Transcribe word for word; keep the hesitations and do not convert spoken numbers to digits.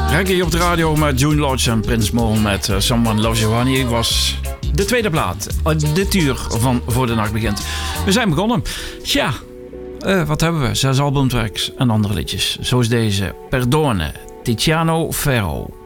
Reggae op de radio met June Lodge en Prins Mol met uh, Someone Loves You Honey was de tweede plaat. Uh, dit uur van Voor de Nacht Begint. We zijn begonnen. Tja, uh, wat hebben we? Zes albumtracks en andere liedjes. Zoals deze. Perdone, Tiziano Ferro.